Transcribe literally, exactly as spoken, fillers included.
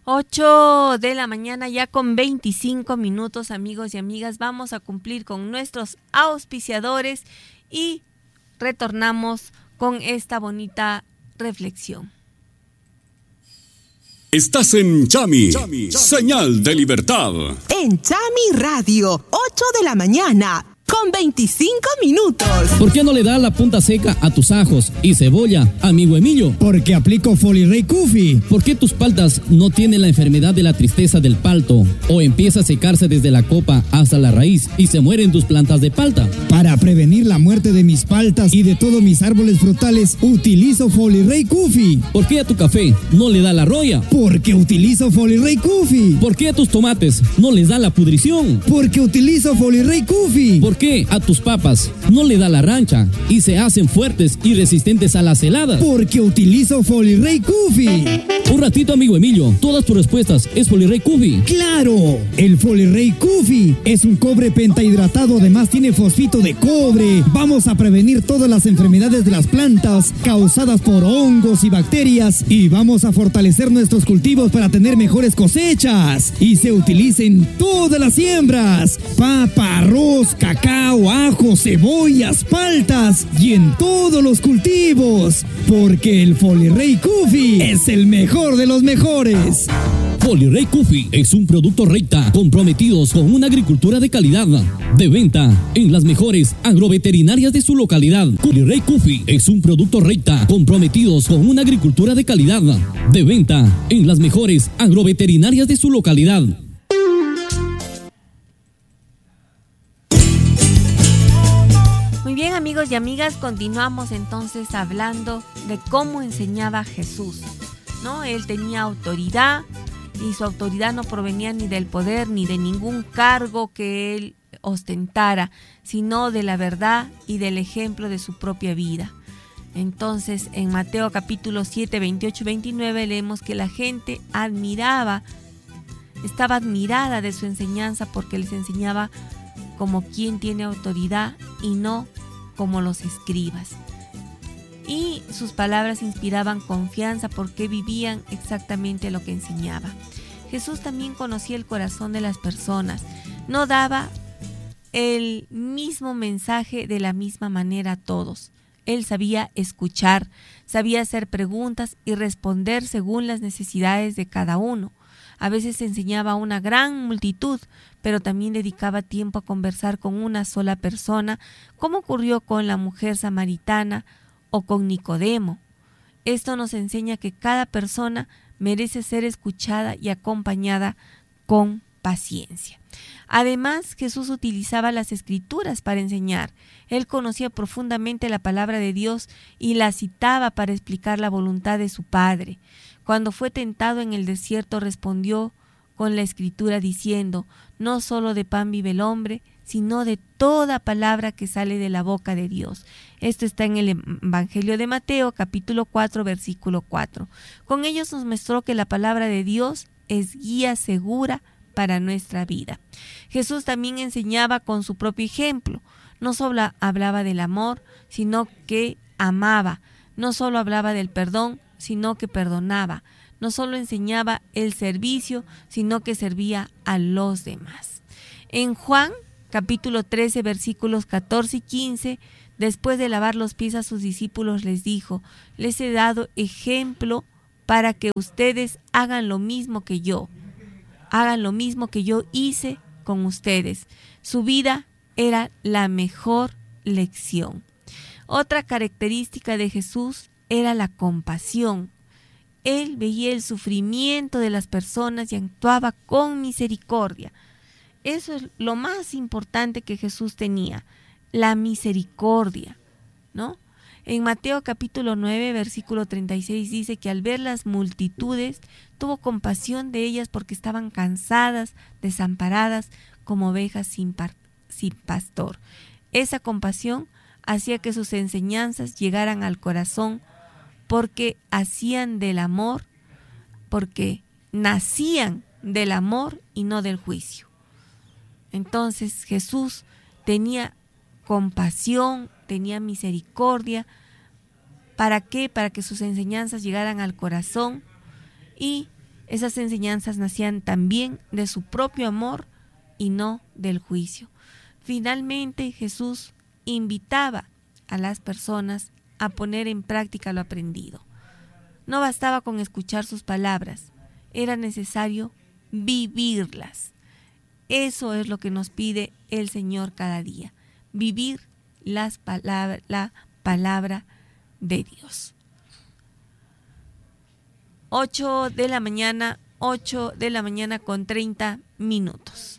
ocho de la mañana, ya con veinticinco minutos, amigos y amigas. Vamos a cumplir con nuestros auspiciadores y retornamos con esta bonita reflexión. Estás en Chami, Chami, Chami, señal de libertad. En Chami Radio, ocho de la mañana, con veinticinco minutos. ¿Por qué no le das la punta seca a tus ajos y cebolla, amigo Emilio? Porque aplico Folirey Kufi. ¿Por qué tus paltas no tienen la enfermedad de la tristeza del palto? ¿O empieza a secarse desde la copa hasta la raíz y se mueren tus plantas de palta? Para prevenir la muerte de mis paltas y de todos mis árboles frutales, utilizo Folirey Kufi. ¿Por qué a tu café no le da la roya? Porque utilizo Folirey Kufi. ¿Por qué a tus tomates no les da la pudrición? Porque utilizo Folirey Kufi. ¿Por qué a tus papas no le da la rancha y se hacen fuertes y resistentes a las heladas? Porque utilizo Folirey Kufi. Un ratito, amigo Emilio, todas tus respuestas es Folirey Kufi. ¡Claro! El Folirey Kufi es un cobre pentahidratado, además tiene fosfito de cobre. Vamos a prevenir todas las enfermedades de las plantas causadas por hongos y bacterias y vamos a fortalecer nuestros cultivos para tener mejores cosechas. Y se utiliza en todas las siembras: papa, arroz, cacao, ajo, cebollas, paltas y en todos los cultivos. Porque el Folirey Kufi es el mejor de los mejores. Folirey Kufi es un producto Reita comprometidos con una agricultura de calidad. De venta en las mejores agroveterinarias de su localidad. Folirey Kufi es un producto Reita comprometidos con una agricultura de calidad. De venta en las mejores agroveterinarias de su localidad. Muy bien, amigos y amigas, continuamos entonces hablando de cómo enseñaba Jesús, ¿no? Él tenía autoridad y su autoridad no provenía ni del poder ni de ningún cargo que él ostentara, sino de la verdad y del ejemplo de su propia vida. Entonces, en Mateo capítulo siete, veintiocho y veintinueve leemos que la gente admiraba, estaba admirada de su enseñanza porque les enseñaba como quien tiene autoridad y no como los escribas. Y sus palabras inspiraban confianza porque vivían exactamente lo que enseñaba. Jesús también conocía el corazón de las personas. No daba el mismo mensaje de la misma manera a todos. Él sabía escuchar, sabía hacer preguntas y responder según las necesidades de cada uno. A veces enseñaba a una gran multitud, pero también dedicaba tiempo a conversar con una sola persona, como ocurrió con la mujer samaritana o con Nicodemo. Esto nos enseña que cada persona merece ser escuchada y acompañada con paciencia. Además, Jesús utilizaba las escrituras para enseñar. Él conocía profundamente la palabra de Dios y la citaba para explicar la voluntad de su Padre. Cuando fue tentado en el desierto, respondió con la escritura diciendo: no solo de pan vive el hombre, sino de toda palabra que sale de la boca de Dios. Esto está en el Evangelio de Mateo, capítulo cuatro, versículo cuatro. Con ellos nos mostró que la palabra de Dios es guía segura para nuestra vida. Jesús también enseñaba con su propio ejemplo. No solo hablaba del amor, sino que amaba. No solo hablaba del perdón, sino que perdonaba. No solo enseñaba el servicio, sino que servía a los demás. En Juan, capítulo trece, versículos catorce y quince, después de lavar los pies a sus discípulos, les dijo: les he dado ejemplo para que ustedes hagan lo mismo que yo. Hagan lo mismo que yo hice con ustedes. Su vida era la mejor lección. Otra característica de Jesús era la compasión. Él veía el sufrimiento de las personas y actuaba con misericordia. Eso es lo más importante que Jesús tenía, la misericordia, ¿no? En Mateo capítulo nueve, versículo treinta y seis dice que al ver las multitudes, tuvo compasión de ellas porque estaban cansadas, desamparadas, como ovejas sin, par- sin pastor. Esa compasión hacía que sus enseñanzas llegaran al corazón porque hacían del amor, porque nacían del amor y no del juicio. Entonces Jesús tenía compasión, tenía misericordia. ¿Para qué? Para que sus enseñanzas llegaran al corazón y Esas enseñanzas nacían también de su propio amor y no del juicio. Finalmente, Jesús invitaba a las personas a poner en práctica lo aprendido. No bastaba con escuchar sus palabras, era necesario vivirlas. Eso es lo que nos pide el Señor cada día, vivir las palabras, la palabra de Dios. ocho de la mañana, ocho de la mañana con treinta minutos.